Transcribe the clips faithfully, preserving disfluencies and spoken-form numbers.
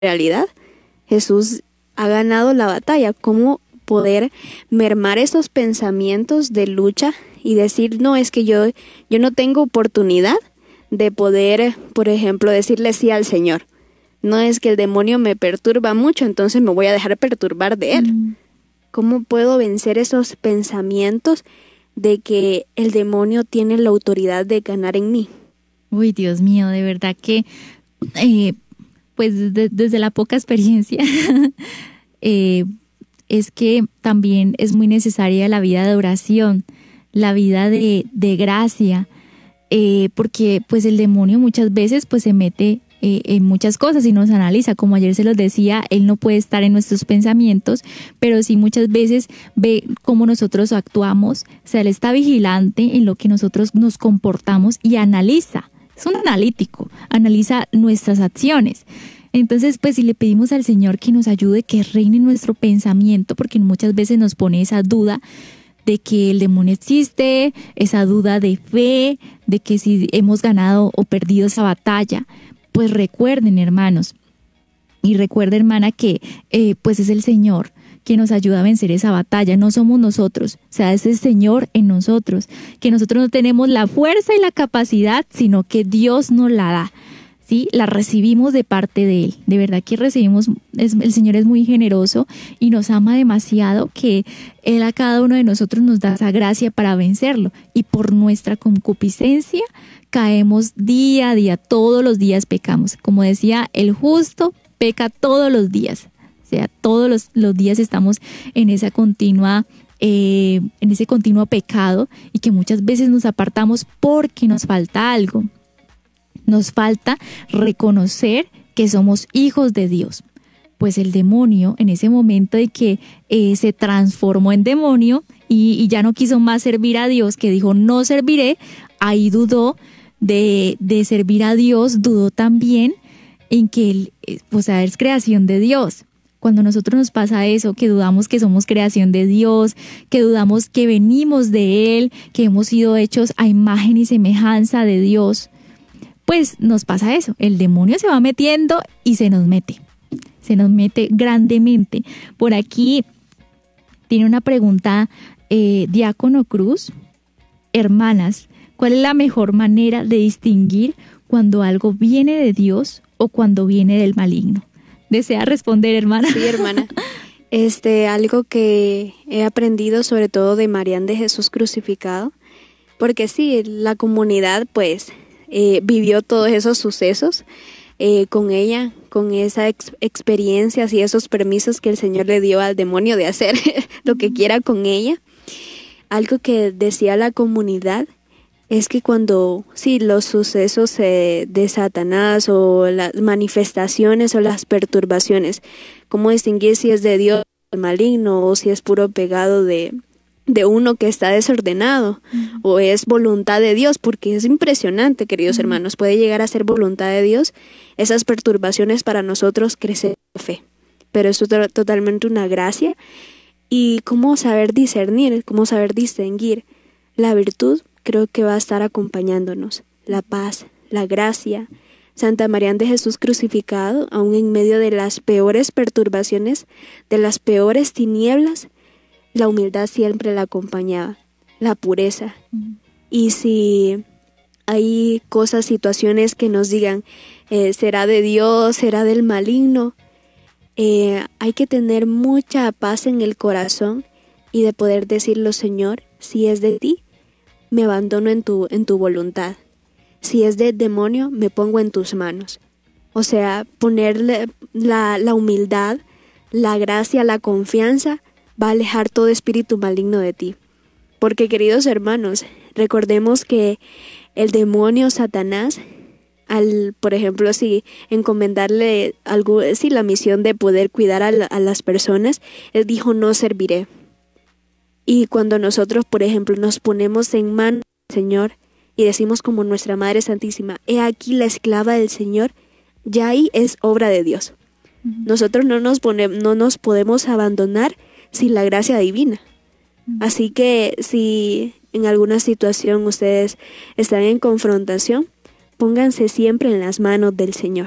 realidad Jesús ha ganado la batalla. ¿Cómo poder mermar esos pensamientos de lucha y decir, no, es que yo, yo no tengo oportunidad de poder, por ejemplo, decirle sí al Señor? No es que el demonio me perturba mucho, entonces me voy a dejar perturbar de él. Mm. ¿Cómo puedo vencer esos pensamientos de que el demonio tiene la autoridad de ganar en mí? Uy, Dios mío, de verdad que, eh, pues de, desde la poca experiencia, eh, es que también es muy necesaria la vida de oración, la vida de, de gracia, eh, porque pues el demonio muchas veces pues se mete Eh, en muchas cosas y nos analiza. Como ayer se los decía, él no puede estar en nuestros pensamientos, pero sí muchas veces ve cómo nosotros actuamos. O sea, él está vigilante en lo que nosotros nos comportamos y analiza. Es un analítico, analiza nuestras acciones. Entonces, pues si le pedimos al Señor que nos ayude, que reine en nuestro pensamiento, porque muchas veces nos pone esa duda de que el demonio existe, esa duda de fe, de que si hemos ganado o perdido esa batalla. Pues recuerden, hermanos, y recuerda, hermana, que eh, pues es el Señor que nos ayuda a vencer esa batalla, no somos nosotros, o sea, es el Señor en nosotros, que nosotros no tenemos la fuerza y la capacidad, sino que Dios nos la da, ¿sí? La recibimos de parte de Él, de verdad que recibimos, es, el Señor es muy generoso y nos ama demasiado, que Él a cada uno de nosotros nos da esa gracia para vencerlo, y por nuestra concupiscencia caemos día a día, todos los días pecamos. Como decía, el justo peca todos los días. O sea, todos los, los días estamos en esa continua, eh, en ese continuo pecado, y que muchas veces nos apartamos porque nos falta algo. Nos falta reconocer que somos hijos de Dios. Pues el demonio, en ese momento de que eh, se transformó en demonio y, y ya no quiso más servir a Dios, que dijo no serviré, ahí dudó de, de servir a Dios, dudó también en que él, o sea, es creación de Dios. Cuando a nosotros nos pasa eso, que dudamos que somos creación de Dios, que dudamos que venimos de Él, que hemos sido hechos a imagen y semejanza de Dios, pues nos pasa eso. El demonio se va metiendo y se nos mete, se nos mete grandemente. Por aquí tiene una pregunta, eh, Diácono Cruz. Hermanas, ¿cuál es la mejor manera de distinguir cuando algo viene de Dios o cuando viene del maligno? ¿Desea responder, hermana? Sí, hermana. Este, algo que he aprendido sobre todo de Marián de Jesús Crucificado, porque sí, la comunidad pues eh, vivió todos esos sucesos eh, con ella, con esas ex- experiencias y esos permisos que el Señor le dio al demonio de hacer lo que quiera con ella. Algo que decía la comunidad es que cuando, sí, los sucesos eh, de Satanás o las manifestaciones o las perturbaciones, ¿cómo distinguir si es de Dios o maligno o si es puro pecado de, de uno que está desordenado uh-huh. o es voluntad de Dios? Porque es impresionante, queridos uh-huh. hermanos, puede llegar a ser voluntad de Dios. Esas perturbaciones para nosotros crecen en fe, pero es to- totalmente una gracia. Y cómo saber discernir, cómo saber distinguir la virtud, creo que va a estar acompañándonos. La paz, la gracia. Santa Marián de Jesús Crucificado, aún en medio de las peores perturbaciones, de las peores tinieblas, la humildad siempre la acompañaba, la pureza. Mm. Y si hay cosas, situaciones que nos digan, eh, ¿será de Dios, será del maligno? Eh, hay que tener mucha paz en el corazón y de poder decirlo, Señor, si es de ti, me abandono en tu, en tu voluntad. Si es del demonio, me pongo en tus manos. O sea, ponerle la, la humildad, la gracia, la confianza, va a alejar todo espíritu maligno de ti. Porque, queridos hermanos, recordemos que el demonio Satanás, al, por ejemplo, si encomendarle algo, si la misión de poder cuidar a, la, a las personas, él dijo, no serviré. Y cuando nosotros, por ejemplo, nos ponemos en manos del Señor y decimos como nuestra Madre Santísima, he aquí la esclava del Señor, ya ahí es obra de Dios. Uh-huh. Nosotros no nos, pone, no nos podemos abandonar sin la gracia divina. Uh-huh. Así que si en alguna situación ustedes están en confrontación, pónganse siempre en las manos del Señor.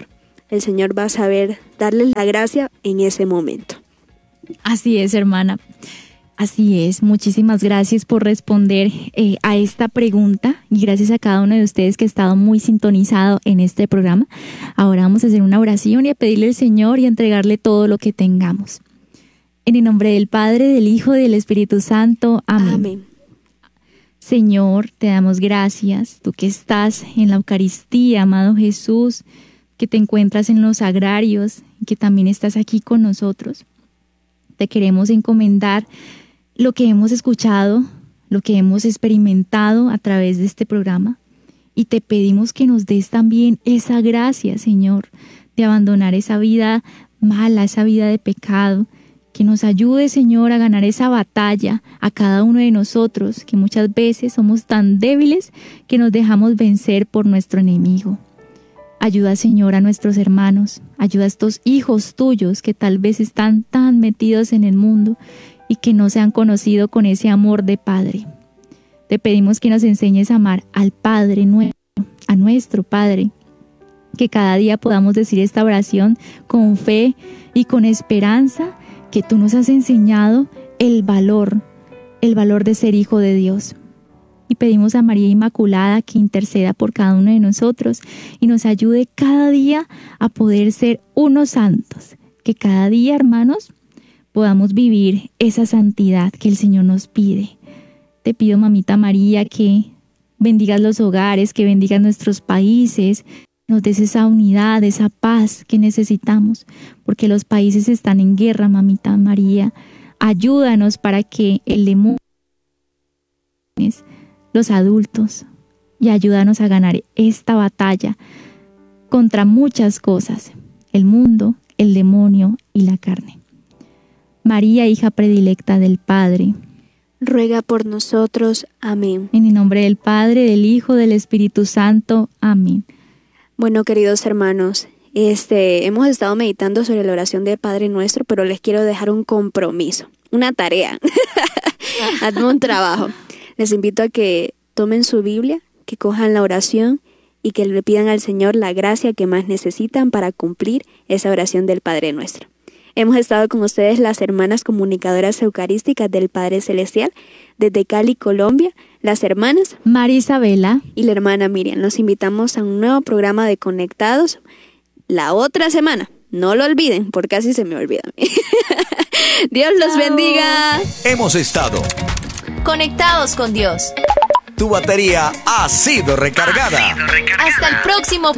el Señor va a saber darles la gracia en ese momento. Así es, hermana. Así es. Muchísimas gracias por responder eh, a esta pregunta y gracias a cada uno de ustedes que ha estado muy sintonizado en este programa. Ahora vamos a hacer una oración y a pedirle al Señor y a entregarle todo lo que tengamos. En el nombre del Padre, del Hijo y del Espíritu Santo. Amén. Amén. Señor, te damos gracias, tú que estás en la Eucaristía, amado Jesús, que te encuentras en los sagrarios y que también estás aquí con nosotros. Te queremos encomendar lo que hemos escuchado, lo que hemos experimentado a través de este programa y te pedimos que nos des también esa gracia, Señor, de abandonar esa vida mala, esa vida de pecado, que nos ayude, Señor, a ganar esa batalla a cada uno de nosotros, que muchas veces somos tan débiles que nos dejamos vencer por nuestro enemigo. Ayuda, Señor, a nuestros hermanos, ayuda a estos hijos tuyos que tal vez están tan metidos en el mundo y que no se han conocido con ese amor de Padre. Te pedimos que nos enseñes a amar al Padre nuestro, a nuestro Padre, que cada día podamos decir esta oración con fe y con esperanza, que tú nos has enseñado el valor, el valor de ser hijo de Dios. Y pedimos a María Inmaculada que interceda por cada uno de nosotros y nos ayude cada día a poder ser unos santos. Que cada día, hermanos, podamos vivir esa santidad que el Señor nos pide. Te pido, Mamita María, que bendigas los hogares, que bendigas nuestros países, nos des esa unidad, esa paz que necesitamos, porque los países están en guerra, Mamita María. Ayúdanos para que el demonio, los adultos, y ayúdanos a ganar esta batalla contra muchas cosas, el mundo, el demonio y la carne. María, hija predilecta del Padre, ruega por nosotros. Amén. En el nombre del Padre, del Hijo, del Espíritu Santo. Amén. Bueno, queridos hermanos, este, hemos estado meditando sobre la oración del Padre Nuestro, pero les quiero dejar un compromiso, una tarea, hazme un trabajo. Les invito a que tomen su Biblia, que cojan la oración y que le pidan al Señor la gracia que más necesitan para cumplir esa oración del Padre Nuestro. Hemos estado con ustedes las hermanas comunicadoras eucarísticas del Padre Celestial desde Cali, Colombia, las hermanas María Isabela y la hermana Miriam. Los invitamos a un nuevo programa de Conectados la otra semana. No lo olviden, porque casi se me olvida. Dios los Chao. bendiga. Hemos estado conectados con Dios. Tu batería ha sido recargada. Ha sido recargada. Hasta el próximo